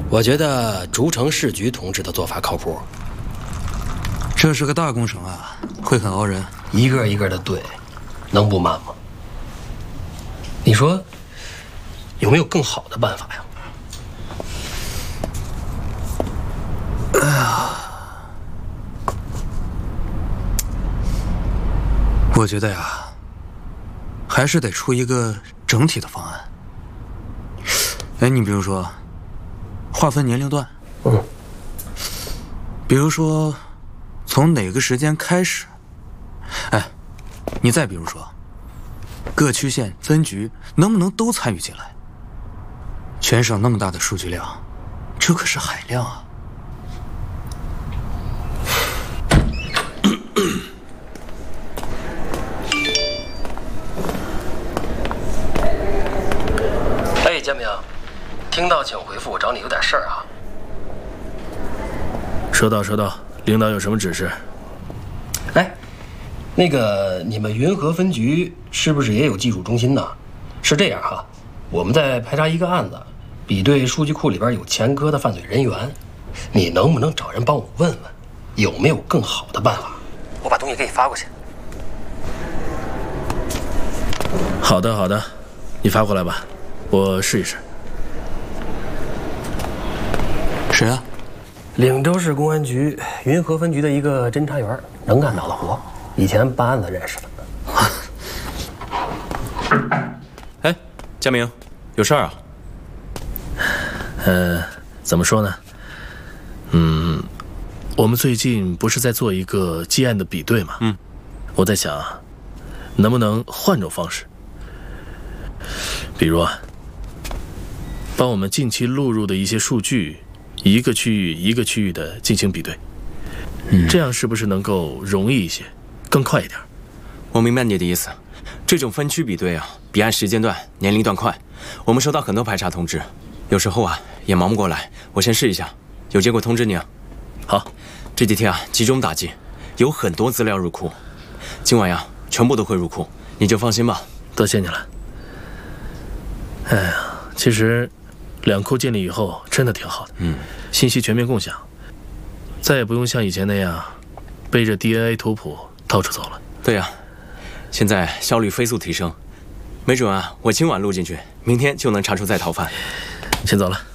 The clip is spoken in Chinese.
我觉得竹城市局同志的做法靠谱。 这是个大工程啊，会很熬人。 一个一个的对，能不慢吗？你说有没有更好的办法呀？ 哎呀，我觉得呀，还是得出一个整体的方案。哎，你比如说，划分年龄段，比如说从哪个时间开始，哎，你再比如说，各区县分局能不能都参与进来？全省那么大的数据量，这可是海量啊！ 哎，建明，听到请回复，我找你有点事儿啊。 收到，收到。领导有什么指示？ 哎，那个你们云和分局是不是也有技术中心呢？是这样哈，我们在排查一个案子，比对数据库里边有前科的犯罪人员，你能不能找人帮我问问，有没有更好的办法？我把东西给你发过去。 好的，好的，你发过来吧，我试一试。 谁啊？ 岭州市公安局云和分局的一个侦查员，能干脑的活，以前办案子认识的。 哎，佳明，有事儿啊？ 怎么说呢？我们最近不是在做一个基案的比对吗？我在想啊，能不能换种方式，比如啊，帮我们近期录入的一些数据，一个区域一个区域的进行比对，这样是不是能够容易一些，更快一点？ 我明白你的意思，这种分区比对啊，比按时间段、年龄段快。我们收到很多排查通知，有时候啊也忙不过来。我先试一下，有结果通知你啊。好，这几天啊集中打击，有很多资料入库，今晚呀全部都会入库，你就放心吧。 多谢你了。哎呀，其实两库建立以后真的挺好的，信息全面共享，再也不用像以前那样背着 DNA 图谱到处走了。 对呀，现在效率飞速提升，没准啊我今晚录进去，明天就能查出在逃犯。 先走了。